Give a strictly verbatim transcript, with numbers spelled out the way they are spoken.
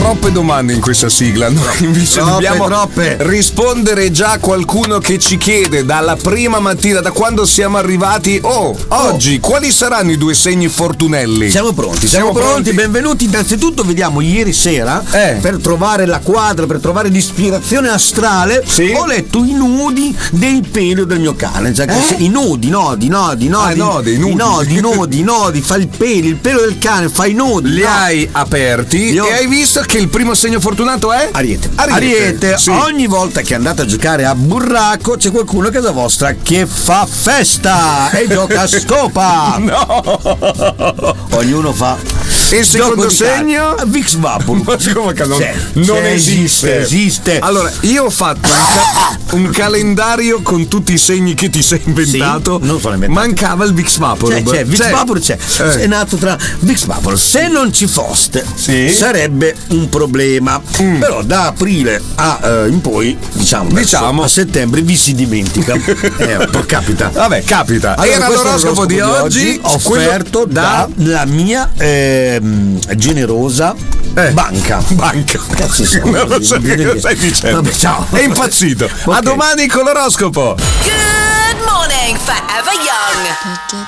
troppe domande in questa sigla. Noi invece troppe, dobbiamo troppe. rispondere già a qualcuno che ci chiede dalla prima mattina, da quando siamo arrivati. Oh, oggi quali saranno i due segni fortunelli? Siamo pronti, siamo, Siamo pronti. pronti. Benvenuti. Innanzitutto vediamo ieri sera Eh. per trovare la quadra, per trovare l'ispirazione astrale. Sì. Ho letto i nudi dei peli del mio cane. Cioè, Eh? I nodi, nodi, nodi, nodi. Ah, nodi, i nudi. I nodi, i nodi, i nodi. Fa il pelo, il pelo del cane, fa i nodi. Li no? hai aperti Io- e hai visto che il primo segno fortunato è? Ariete. Ariete. Sì. Ogni volta che andate a giocare a burraco c'è qualcuno a casa vostra che fa festa e gioca a scopa. No. Ognuno fa Il secondo gioco di segno? carte. Vix Vapor. Ma come che non, C'è, non c'è, esiste. esiste. Allora, io ho fatto un, ca- un calendario con tutti i segni che ti sei inventato. Sì, non sono inventato. Mancava il Vix Vapor. C'è, c'è, Vix Vapor c'è. Eh. È nato tra Vix Vapor. Se non ci foste, Sì. sarebbe un problema. Mm. Però da aprile a eh, in poi, diciamo, verso- Diciamo. a settembre vi si dimentica. eh, poi capita. Vabbè, capita. Allora, Era questo è l'oroscopo di oggi, offerto quello da dalla mia ehm, generosa Eh. banca. banca. Cazzo siamo? Non lo so che cosa stai dicendo. Vabbè, ciao. È impazzito. A Ok. domani con l'oroscopo. Good morning, Forever Young.